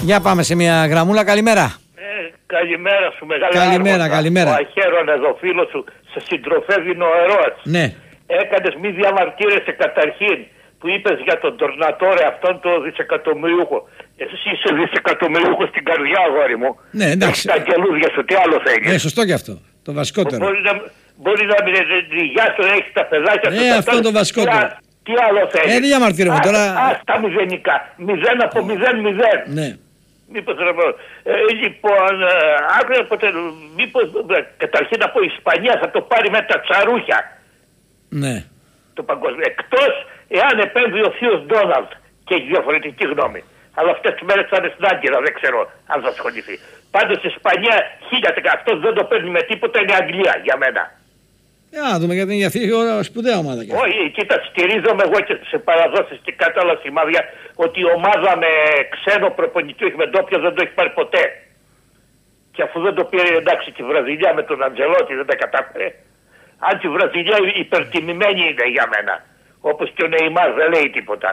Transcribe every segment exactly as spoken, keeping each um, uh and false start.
Για πάμε σε μια γραμμούλα. Καλημέρα. Ε, καλημέρα σου, μεγάλη Καλημέρα, άρχοντα. καλημέρα. Ο Αχέρον εδώ, φίλος σου, σε συντροφεύει νοερός. Ναι. Έκανες μη διαμαρτύρεσαι καταρχήν που είπες για τον Τορνατόρε αυτόν τον δισεκατομμυριούχο. Εσύ είσαι δισεκατομμυριούχο στην καρδιά, αγόρι μου. Ναι, εντάξει. Έχεις τα αγγελούδια σου, τι άλλο θέλεις. Ναι, σωστό και αυτό. Το βασικότερο. Μπορεί να, μπορεί να μην γεια σου, έχεις τα παιδάκια σου. Ναι, τα αυτό τάλ- το βασικότερο. Τι, α- τι άλλο θέλεις. Ε, δεν διαμαρτύρομαι Ας- τώρα. Ας τα μηδενικά. Μηδέν από μηδέν μηδέν. Ναι. Μήπως ρε πω, ε, λοιπόν, ε, άκρε ποτέ, μήπως, ε, καταρχήν από η Ισπανία θα το πάρει με τα τσαρούχια Ναι. το παγκόσμιο. Εκτός εάν επέμβει ο θείος Ντόναλντ και έχει διαφορετική γνώμη. Αλλά αυτές τις μέρες θα είναι στην Άγκυρα, δεν ξέρω αν θα ασχοληθεί. Πάντως η Ισπανία χίλια τοις εκατό αυτός δεν το παίρνει με τίποτα, είναι η Αγγλία για μένα. Για να δούμε γιατί είναι για αυτή η σπουδαία ομάδα. Και αυτή. Όχι, κοίτα, στηρίζομαι εγώ και σε παραδόσεις και κάτι άλλα σημάδια ότι η ομάδα με ξένο προπονητή, όχι με ντόπιο, δεν το έχει πάρει ποτέ. Και αφού δεν το πήρε, εντάξει, και η Βραζιλιά με τον Αντζελότη δεν τα κατάφερε. Αν και η Βραζιλιά υπερτιμημένη είναι για μένα. Όπως και ο Νεϊμάρ δεν λέει τίποτα.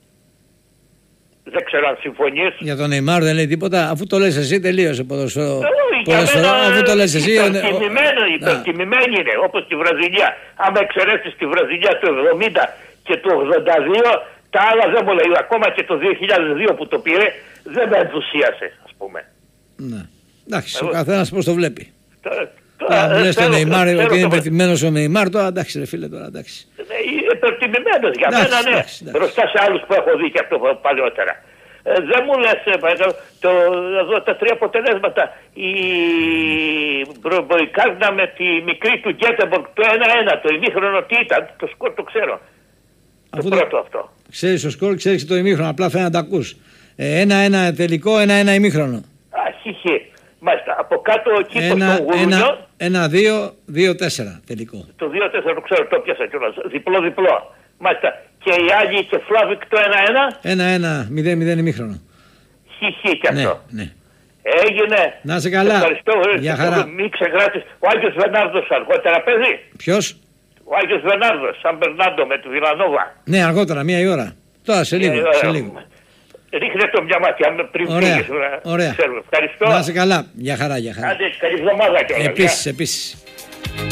Δεν ξέρω αν συμφωνείς. Για τον Νεϊμάρ δεν λέει τίποτα. Αφού το λες εσύ, τελείωσε ποδοσφαιρό. Όχι, για Ποδοσφαιρό, μένα αφού το λες εσύ. υπερτιμημένο, ο- ο- υπερτιμημένη είναι, όπως τη Βραζιλιά. Άμα εξαιρέσεις τη Βραζιλιά του εβδομήντα και του ογδόντα δύο, τα άλλα δεν μου λέει. Ακόμα και το δύο χιλιάδες δύο που το πήρε, δεν με ενθουσίασε, ας πούμε. Ναι. Εντάξει, ο Εγώ- καθένας πώς το βλέπει. Τώρα- Τώρα τώρα, μου ε, λες τον θέλω- Νεϊμάρ θέλω ότι είναι το- υπερτιμημένος ο Νεϊμάρ, τώρα εντάξει ρε φίλε τώρα εντάξει. Ε, υπερτιμημένος για Εντάξει, μένα, ναι. εντάξει, εντάξει. Μπροστά σε άλλους που έχω δει και αυτό παλαιότερα. Ε, δεν μου λες, ε, παρακαλώ, το, εδώ τα τρία αποτελέσματα. Η Μποϊκάρνα με τη μικρή του Γκέτεμπορκ το ένα ένα, το ημίχρονο τι ήταν, το σκορ το ξέρω. Αφού το το- πρώτο αυτό. Ξέρεις το σκορ, ξέρεις και το ημίχρονο, απλά φαίνεται να τα ακούς. Ε, ένα-ένα τελικό, ένα-ένα ημίχρονο. Α, χιχι. Μάλιστα, από κάτω εκεί στο Ένα, γουρουνιό, ένα, ένα, δύο, δύο, τέσσερα τελικό. το δύο τέσσερα το ξέρω, το πιάσα κιόλας, διπλό-διπλό. Μάλιστα, και η άλλη και Φλάβικ το ένα ένα, Ένα-ένα, μηδέν-μηδέν ημίχρονο. χιχι κι Ναι, αυτό. ναι. Έγινε. Να είσαι καλά. Ευχαριστώ. Γεια χαρά. Μην ξεχάσεις. Ο Άγιος Βερνάρδος αργότερα παίζει. Ποιος? Ο Άγιος Βερνάρδος, Σαν Μπερνάντο με τη Βιλανόβα. Ναι, αργότερα, μία η ώρα. Τώρα, σε λίγο, σε λίγο. Ρίχνε το μια μάτια πριν Ωραία, φύγεις. ωραία. Ξέρουμε. Ευχαριστώ. Να είσαι καλά. Γεια χαρά, γεια χαρά. Άντε, καλή εβδομάδα κιόλας. Επίσης, επίσης.